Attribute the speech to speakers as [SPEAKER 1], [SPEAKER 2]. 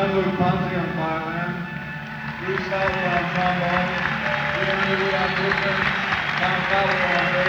[SPEAKER 1] Gianluca Ponzi on violin, Bruce Heller on trombone, Ian Lee on woodwind, Tom Calloway on bass,